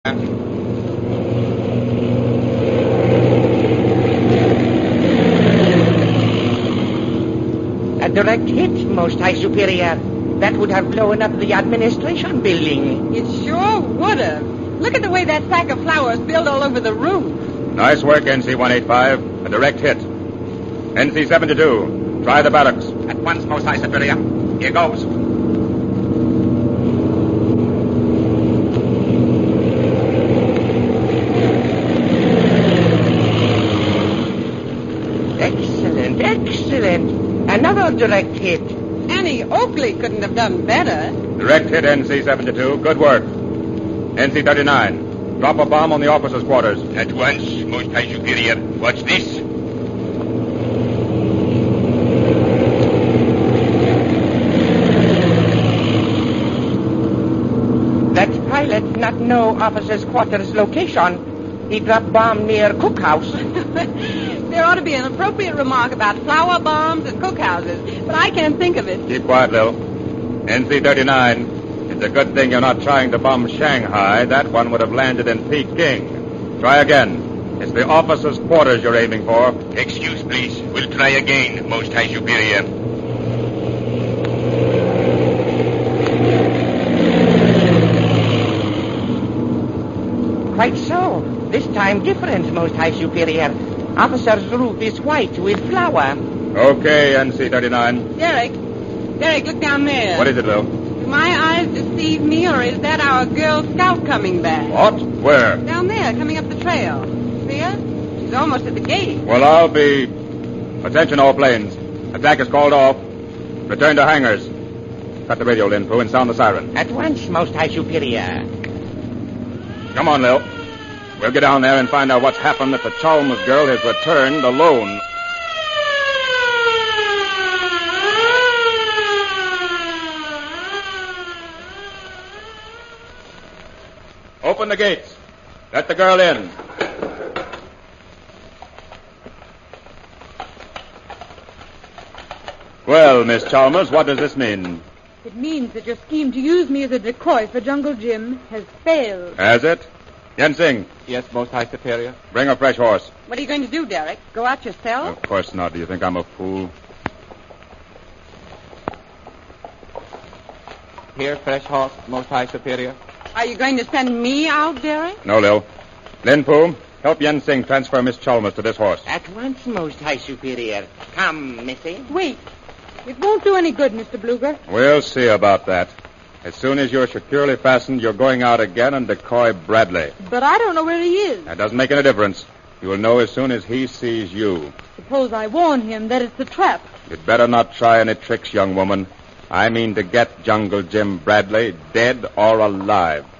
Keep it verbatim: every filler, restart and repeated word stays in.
A direct hit, Most High Superior. That would have blown up the administration building. It sure would have. Look at the way that sack of flour spilled all over the roof. Nice work, N C one eighty-five. A direct hit. N C seventy-two, try the barracks. At once, Most High Superior. Here goes. Excellent, excellent. Another direct hit. Annie Oakley couldn't have done better. Direct hit, N C seventy-two. Good work. N C thirty-nine, drop a bomb on the officers' quarters. At once, Most High Superior. What's this? That pilot not know officers' quarters location. He dropped bomb near cookhouse. There ought to be an appropriate remark about flour bombs and cookhouses, but I can't think of it. Keep quiet, Lil. N C thirty-nine, it's a good thing you're not trying to bomb Shanghai. That one would have landed in Peking. Try again. It's the officers' quarters you're aiming for. Excuse, please. We'll try again, Most High Superior. Quite so. This time different, Most High Superior. Officer's roof is white with flour. Okay, N C thirty-nine. Derek, Derek, look down there. What is it, Lil? Do my eyes deceive me, or is that our Girl Scout coming back? What? Where? Down there, coming up the trail. See her? She's almost at the gate. Well, I'll be... Attention, all planes. Attack is called off. Return to hangars. Cut the radio, Lin Fu, and sound the siren. At once, Most High Superior. Come on, Lil. We'll get down there and find out what's happened that the Chalmers girl has returned alone. Open the gates. Let the girl in. Well, Miss Chalmers, what does this mean? It means that your scheme to use me as a decoy for Jungle Jim has failed. Has it? Yen Sing, Yes, Most High Superior. bring a fresh horse. What are you going to do, Derek? Go out yourself? Of course not. Do you think I'm a fool? Here, fresh horse, Most High Superior. Are you going to send me out, Derek? No, Lil. Lin Fu, help Yen Sing transfer Miss Chalmers to this horse. At once, Most High Superior. Come, Missy. Wait. It won't do any good, Mister Bluger. We'll see about that. As soon as you're securely fastened, you're going out again and decoy Bradley. But I don't know where he is. That doesn't make any difference. You will know as soon as he sees you. Suppose I warn him that it's a trap. You'd better not try any tricks, young woman. I mean to get Jungle Jim Bradley, dead or alive.